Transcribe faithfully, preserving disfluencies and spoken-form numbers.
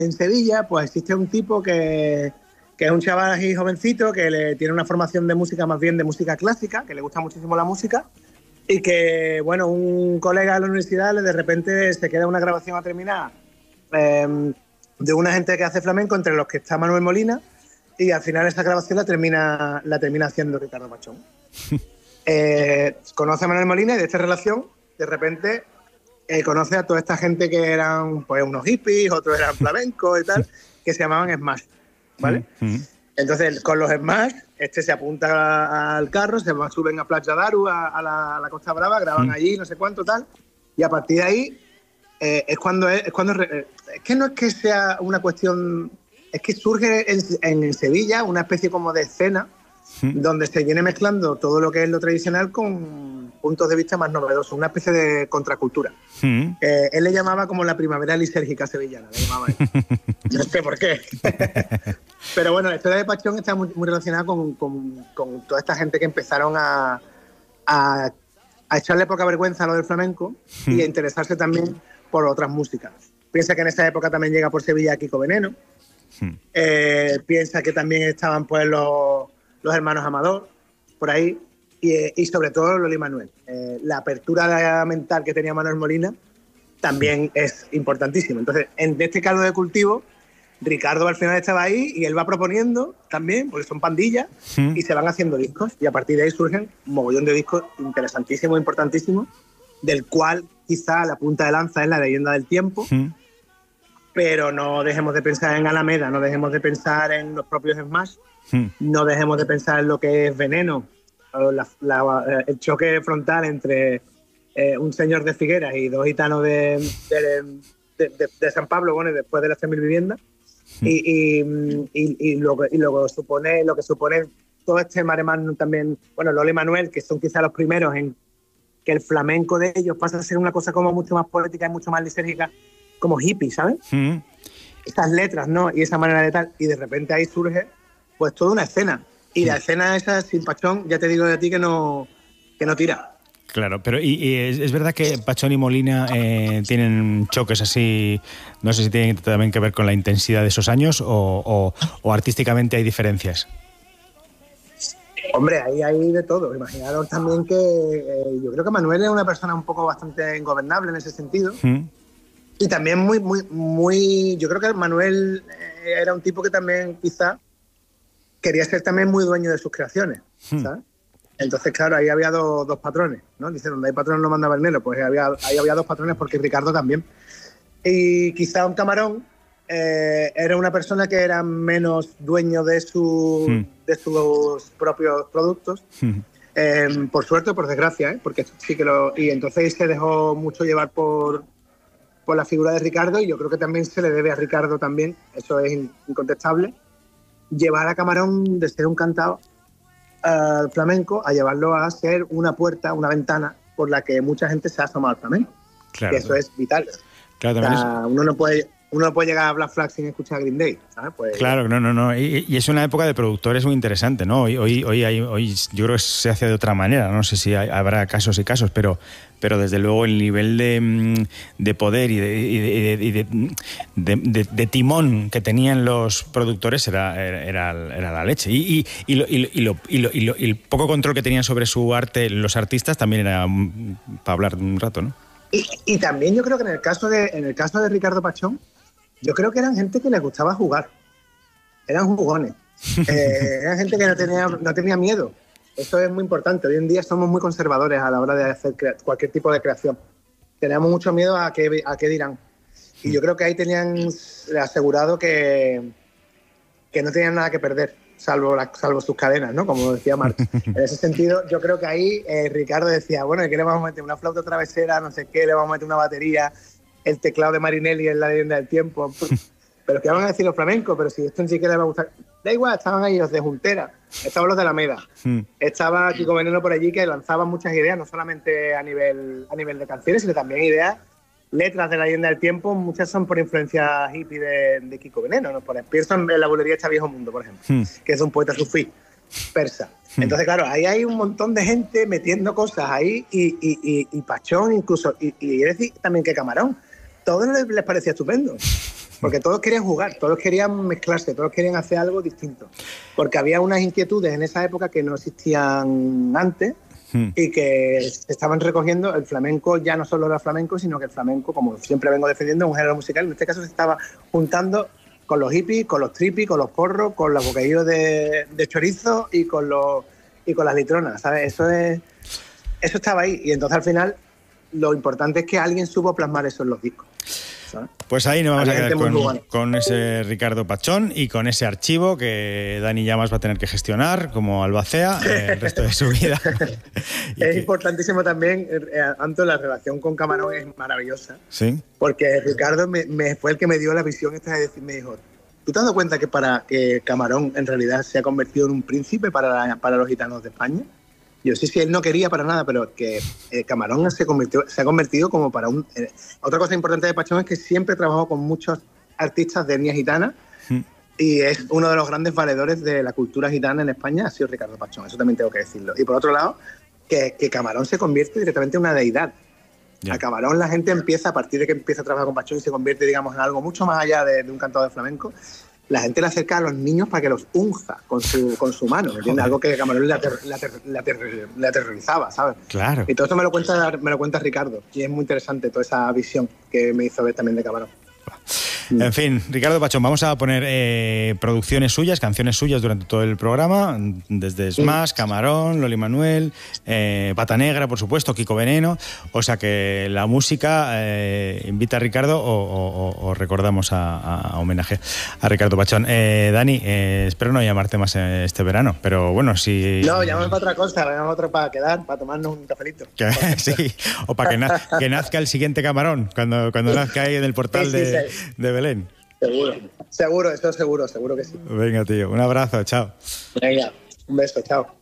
en Sevilla, pues existe un tipo que, que es un chaval así jovencito, que le, tiene una formación de música, más bien de música clásica, que le gusta muchísimo la música, y que, bueno, un colega de la universidad de repente se queda una grabación a terminar eh, de una gente que hace flamenco, entre los que está Manuel Molina, y al final esa grabación la termina, la termina haciendo Ricardo Pachón. eh, conoce a Manuel Molina y de esta relación, de repente, eh, conoce a toda esta gente que eran pues unos hippies, otros eran flamencos y tal, que se llamaban Smash, ¿vale? Mm-hmm. Entonces, con los Smash, este se apunta al carro, se va, suben a Playa Daru, a, a, la, a la Costa Brava, graban mm. allí, no sé cuánto, tal, y a partir de ahí eh, es cuando es, es cuando es que no es que sea una cuestión, es que surge en, en Sevilla una especie como de escena mm. donde se viene mezclando todo lo que es lo tradicional con puntos de vista más novedosos, una especie de contracultura. Mm. Eh, él le llamaba como la primavera lisérgica sevillana, le llamaba él. No sé por qué. Pero bueno, la historia de Pachón está muy, muy relacionada con, con, con toda esta gente que empezaron a, a, a echarle poca vergüenza a lo del flamenco mm. y a interesarse también por otras músicas. Piensa que en esa época también llega por Sevilla Kiko Veneno. Mm. Eh, piensa que también estaban pues los, los hermanos Amador, por ahí. Y, y sobre todo Loli Manuel. Eh, la apertura mental que tenía Manuel Molina también mm. es importantísima. Entonces, en este caldo de cultivo, Ricardo al final estaba ahí y él va proponiendo también, porque son pandillas, mm. y se van haciendo discos. Y a partir de ahí surgen un mogollón de discos interesantísimos, importantísimos, del cual quizá la punta de lanza es La Leyenda del Tiempo, mm. pero no dejemos de pensar en Alameda, no dejemos de pensar en los propios Smash, mm. no dejemos de pensar en lo que es Veneno, la, la, el choque frontal entre eh, un señor de Figueras y dos gitanos de, de, de, de, de San Pablo, bueno, después de las tres mil viviendas. Y, y, y, y, lo, y lo, que supone, lo que supone todo este maremán también, bueno, Loli Manuel, que son quizás los primeros en que el flamenco de ellos pasa a ser una cosa como mucho más poética y mucho más lisérgica, como hippie, ¿sabes? Mm. Estas letras, ¿no? Y esa manera de tal, y de repente ahí surge pues toda una escena, y mm. la escena esa sin Pachón, ya te digo de ti que no, que no tira. Claro, pero y, y es, es verdad que Pachón y Molina eh, tienen choques así, no sé si tienen también que ver con la intensidad de esos años o, o, o artísticamente hay diferencias. Hombre, ahí hay de todo. Imaginaros también que eh, yo creo que Manuel es una persona un poco bastante ingobernable en ese sentido. Mm. Y también muy, muy, muy... Yo creo que Manuel era un tipo que también quizá quería ser también muy dueño de sus creaciones, mm. ¿sabes? Entonces, claro, ahí había dos, dos patrones, ¿no? Dice, donde hay patrones no manda Bernero, pues había, ahí había dos patrones porque Ricardo también. Y quizá un Camarón eh, era una persona que era menos dueño de, su, mm. de sus propios productos, mm. eh, por suerte o por desgracia, ¿eh? Porque sí que lo... Y entonces se dejó mucho llevar por, por la figura de Ricardo, y yo creo que también se le debe a Ricardo también, eso es incontestable, llevar a Camarón de ser un cantado al flamenco a llevarlo a ser una puerta, una ventana por la que mucha gente se ha asomado al flamenco. Claro, que eso es vital. Claro, o sea, es... uno no puede uno no puede llegar a Black Flag sin escuchar Green Day, ¿sabes? Pues... Claro, no, no, no. Y, y es una época de productores muy interesante, ¿no? Hoy, hoy, hoy, hay, hoy yo creo que se hace de otra manera. No sé si hay, habrá casos y casos, pero, pero desde luego el nivel de, de poder y, de, y, de, y de, de, de, de timón que tenían los productores era, era, era la leche. Y, y, y, lo, y, lo, y, lo, y, lo, y el poco control que tenían sobre su arte los artistas también era para hablar un rato, ¿no? Y, y también yo creo que en el caso de, en el caso de Ricardo Pachón, yo creo que eran gente que les gustaba jugar. Eran jugones. Eh, eran gente que no tenía, no tenía miedo. Eso es muy importante. Hoy en día somos muy conservadores a la hora de hacer cualquier tipo de creación. Tenemos mucho miedo a qué, a qué dirán. Y yo creo que ahí tenían asegurado que, que no tenían nada que perder, salvo, la, salvo sus cadenas, ¿no? Como decía Marx. En ese sentido, yo creo que ahí eh, Ricardo decía, bueno, ¿qué le vamos a meter? Una flauta travesera, no sé qué, le vamos a meter una batería... el teclado de Marinelli en La Leyenda del Tiempo. Pero ¿qué van a decir los flamencos? Pero si esto ni siquiera les va a gustar. Da igual, estaban ahí los de Juntera, estaban los de Alameda, hmm. estaba Kiko Veneno por allí que lanzaban muchas ideas, no solamente a nivel, a nivel de canciones, sino también ideas, letras de La Leyenda del Tiempo, muchas son por influencia hippie de, de Kiko Veneno, ¿no? Por ejemplo, pienso en La bulería está viejo mundo, por ejemplo, hmm. que es un poeta sufí persa. Hmm. Entonces, claro, ahí hay un montón de gente metiendo cosas ahí y, y, y, y Pachón incluso, y, y decir también que Camarón, todo les, les parecía estupendo. porque todos querían jugar, todos querían mezclarse, todos querían hacer algo distinto, porque había unas inquietudes en esa época que no existían antes y que se estaban recogiendo. El flamenco ya no solo era flamenco, sino que el flamenco, como siempre vengo defendiendo, es un género musical. En este caso se estaba juntando con los hippies, con los tripis, con los porros, con los bocadillos de, de chorizo y con los y con las litronas, ¿sabes? Eso es, eso estaba ahí. Y entonces al final lo importante es que alguien supo plasmar eso en los discos, ¿sabes? Pues ahí nos vamos a quedar con, con ese Ricardo Pachón y con ese archivo que Dani Llamas va a tener que gestionar como albacea eh, el resto de su vida. Es que... importantísimo también, eh, Anto, la relación con Camarón es maravillosa. Sí. Porque Ricardo me, me fue el que me dio la visión esta de decir, me dijo, ¿tú te has dado cuenta que para que Camarón en realidad se ha convertido en un príncipe para, la, para los gitanos de España? Yo sí, sí, él no quería para nada, pero que eh, Camarón se, convirtió, se ha convertido como para un... Eh, otra cosa importante de Pachón es que siempre trabajó con muchos artistas de etnia gitana mm. y es uno de los grandes valedores de la cultura gitana en España, ha sido Ricardo Pachón, eso también tengo que decirlo. Y por otro lado, que, que Camarón se convierte directamente en una deidad. Yeah. A Camarón la gente empieza, a partir de que empieza a trabajar con Pachón y se convierte, digamos, en algo mucho más allá de, de un cantador de flamenco, la gente le acerca a los niños para que los unja con su, con su mano, ¿me entiendes? Algo que a Camarón le, ater, le, ater, le, ater, le aterrorizaba, ¿sabes? Claro. Y todo eso me lo, cuenta, me lo cuenta Ricardo, y es muy interesante toda esa visión que me hizo ver también de Camarón. En fin, Ricardo Pachón, vamos a poner eh, producciones suyas, canciones suyas durante todo el programa, desde Smash, Camarón, Loli Manuel, eh, Pata Negra, por supuesto, Kiko Veneno, o sea que la música eh, invita a Ricardo o, o, o recordamos a, a homenaje a Ricardo Pachón. Eh, Dani, eh, espero no llamarte más este verano, pero bueno, si... No, llámame para otra cosa, llámame otra para quedar, para tomarnos un cafelito. Sí, o para que, na que nazca el siguiente Camarón, cuando, cuando nazca ahí en el portal sí, sí, de, sí. de Belén. Seguro, seguro, eso seguro, seguro que sí. Venga, tío, un abrazo, chao. Venga, un beso, chao.